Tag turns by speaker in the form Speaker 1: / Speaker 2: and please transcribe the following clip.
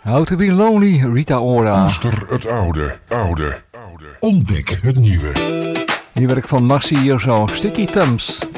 Speaker 1: How to be lonely, Rita Ora.
Speaker 2: Koester het oude. Ontdek het nieuwe.
Speaker 1: Hier werk van Marcy Jozo, Sticky Thumbs.